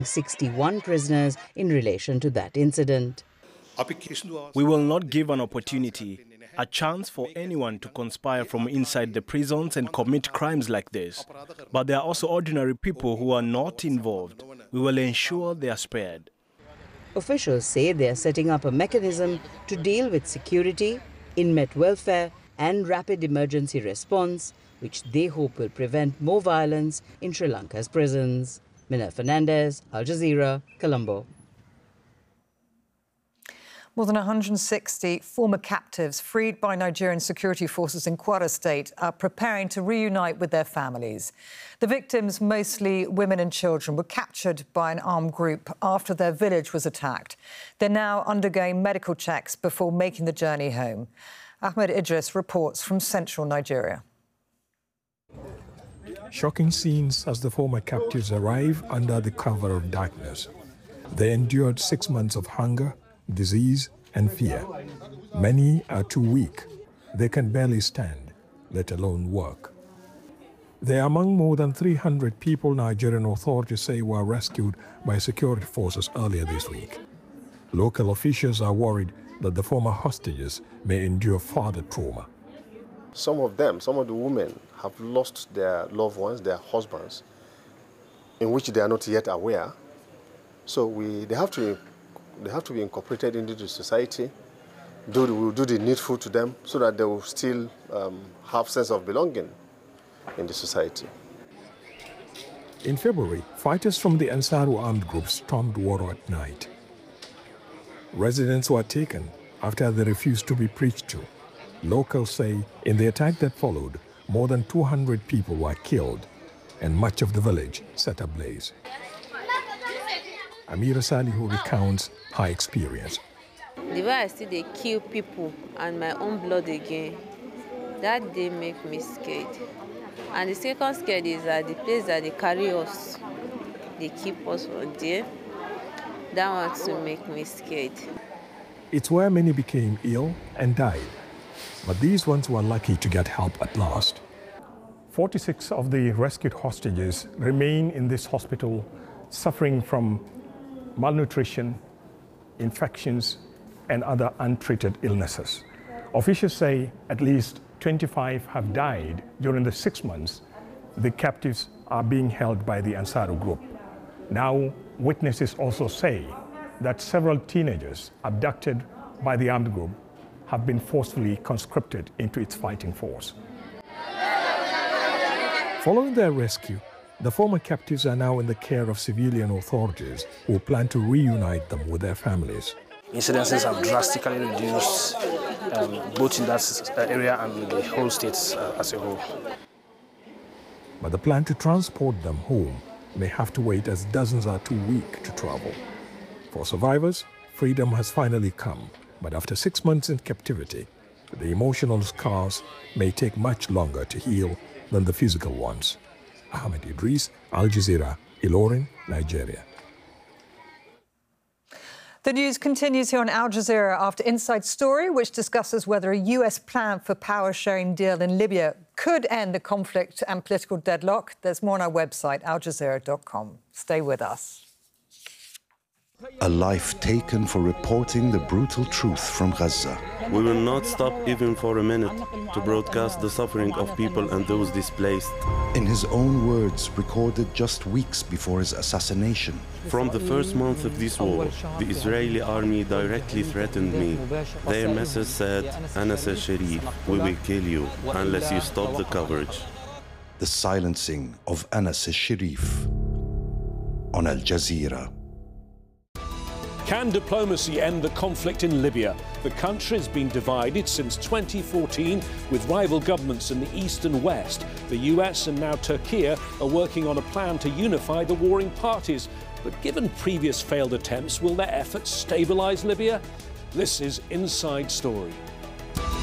61 prisoners in relation to that incident. We will not give an opportunity, a chance for anyone to conspire from inside the prisons and commit crimes like this. But there are also ordinary people who are not involved. We will ensure they are spared. Officials say they are setting up a mechanism to deal with security, inmate welfare and rapid emergency response, which they hope will prevent more violence in Sri Lanka's prisons. Minna Fernandez, Al Jazeera, Colombo. More than 160 former captives freed by Nigerian security forces in Kwara State are preparing to reunite with their families. The victims, mostly women and children, were captured by an armed group after their village was attacked. They're now undergoing medical checks before making the journey home. Ahmed Idris reports from central Nigeria. Shocking scenes as the former captives arrive under the cover of darkness. They endured 6 months of hunger, disease and fear. Many are too weak. They can barely stand, let alone work. They are among more than 300 people Nigerian authorities say were rescued by security forces earlier this week. Local officials are worried that the former hostages may endure further trauma. Some of the women have lost their loved ones, their husbands, in which they are not yet aware. So they have to be incorporated into the society. We will do the needful to them so that they will still have sense of belonging in the society. In February, fighters from the Ansaru armed group stormed Woro at night. Residents were taken after they refused to be preached to. Locals say in the attack that followed, more than 200 people were killed and much of the village set ablaze. Amira Salihu recounts her experience. The way I see they kill people and my own blood again, that day make me scared. And the second scared is that the place that they carry us, they keep us from there. That wants to make me scared. It's where many became ill and died. But these ones were lucky to get help at last. 46 of the rescued hostages remain in this hospital suffering from malnutrition, infections, and other untreated illnesses. Officials say at least 25 have died during the 6 months the captives are being held by the Ansaru group. Now, witnesses also say that several teenagers abducted by the armed group have been forcefully conscripted into its fighting force. Following their rescue, the former captives are now in the care of civilian authorities who plan to reunite them with their families. Incidences have drastically reduced, both in that area and the whole state as a whole. But the plan to transport them home may have to wait as dozens are too weak to travel. For survivors, freedom has finally come, but after 6 months in captivity, the emotional scars may take much longer to heal than the physical ones. Ahmed Idris, Al Jazeera, Ilorin, Nigeria. The news continues here on Al Jazeera after Inside Story, which discusses whether a US plan for power-sharing deal in Libya could end the conflict and political deadlock. There's more on our website, aljazeera.com. Stay with us. A life taken for reporting the brutal truth from Gaza. We will not stop even for a minute to broadcast the suffering of people and those displaced. In his own words, recorded just weeks before his assassination. From the first month of this war, the Israeli army directly threatened me. Their message said, Anas al-Sharif, we will kill you unless you stop the coverage. The silencing of Anas al-Sharif on Al Jazeera. Can diplomacy end the conflict in Libya? The country has been divided since 2014 with rival governments in the east and west. The US and now Turkey are working on a plan to unify the warring parties. But given previous failed attempts, will their efforts stabilize Libya? This is Inside Story.